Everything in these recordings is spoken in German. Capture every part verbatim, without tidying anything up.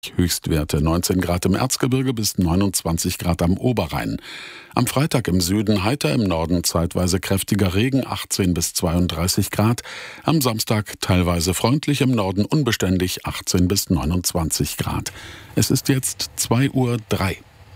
Höchstwerte neunzehn Grad im Erzgebirge bis neunundzwanzig Grad am Oberrhein. Am Freitag im Süden heiter, im Norden zeitweise kräftiger Regen, achtzehn bis zweiunddreißig Grad. Am Samstag teilweise freundlich, im Norden unbeständig, achtzehn bis neunundzwanzig Grad. Es ist jetzt zwei Uhr drei.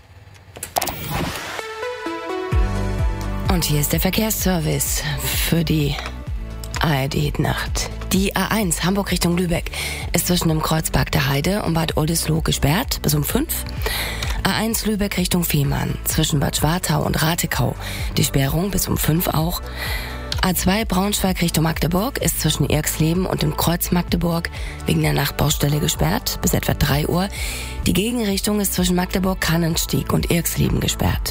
Und hier ist der Verkehrsservice für die A R D-Nacht. Die A eins Hamburg Richtung Lübeck ist zwischen dem Kreuzpark der Heide und Bad Oldesloe gesperrt bis um fünf. A eins Lübeck Richtung Fehmarn zwischen Bad Schwartau und Ratekau die Sperrung bis um fünf auch. A zwei Braunschweig Richtung Magdeburg ist zwischen Erxleben und dem Kreuz Magdeburg wegen der Nachtbaustelle gesperrt bis etwa drei Uhr. Die Gegenrichtung ist zwischen Magdeburg-Kannenstieg und Erxleben gesperrt.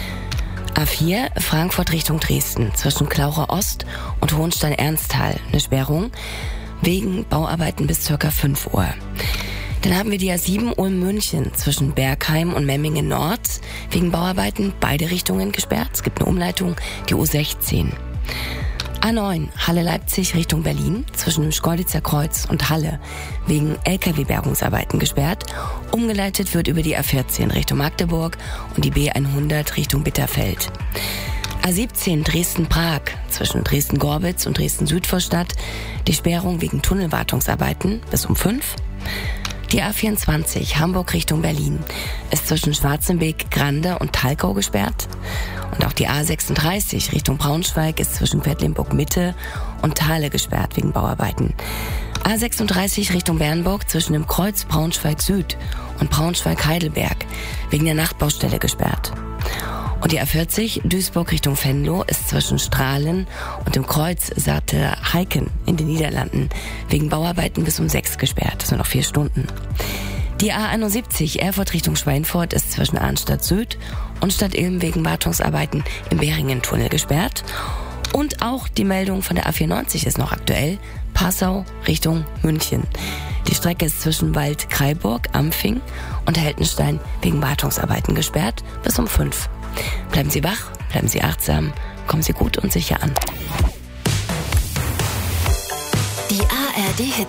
A vier Frankfurt Richtung Dresden zwischen Klauche Ost und Hohenstein-Ernsthal eine Sperrung wegen Bauarbeiten bis ca. fünf Uhr. Dann haben wir die A sieben Ulm München zwischen Bergheim und Memmingen Nord wegen Bauarbeiten beide Richtungen gesperrt. Es gibt eine Umleitung, die U sechzehn. A neun Halle Leipzig Richtung Berlin zwischen dem Schkeuditzer Kreuz und Halle wegen L K W-Bergungsarbeiten gesperrt. Umgeleitet wird über die A vierzehn Richtung Magdeburg und die B hundert Richtung Bitterfeld. A siebzehn Dresden-Prag zwischen Dresden-Gorbitz und Dresden-Südvorstadt die Sperrung wegen Tunnelwartungsarbeiten bis um fünf. Die A vierundzwanzig Hamburg Richtung Berlin ist zwischen Schwarzenbeek, Grande und Talkau gesperrt. Und auch die A sechsunddreißig Richtung Braunschweig ist zwischen Quedlinburg Mitte und Thale gesperrt wegen Bauarbeiten. A sechsunddreißig Richtung Bernburg zwischen dem Kreuz Braunschweig Süd und Braunschweig Heidelberg wegen der Nachtbaustelle gesperrt. Und die A vierzig Duisburg Richtung Venlo ist zwischen Strahlen und dem Kreuz Sarte Heiken in den Niederlanden wegen Bauarbeiten bis um sechs gesperrt. Das sind noch vier Stunden. Die A einundsiebzig Erfurt Richtung Schweinfurt ist zwischen Arnstadt Süd und Stadt Ilm wegen Wartungsarbeiten im Beringen-Tunnel gesperrt. Und auch die Meldung von der A vierundneunzig ist noch aktuell. Passau Richtung München. Die Strecke ist zwischen Wald-Kraiburg, Ampfing und Heltenstein wegen Wartungsarbeiten gesperrt bis um fünf. Bleiben Sie wach, bleiben Sie achtsam, kommen Sie gut und sicher an. Die A R D